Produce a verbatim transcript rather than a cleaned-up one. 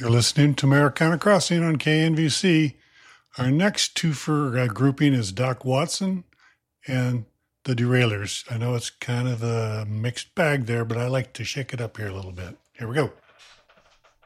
You're listening to Americana Crossing on K N V C. Our next twofer uh, grouping is Doc Watson and the Derailers. I know it's kind of a mixed bag there, but I like to shake it up here a little bit. Here we go.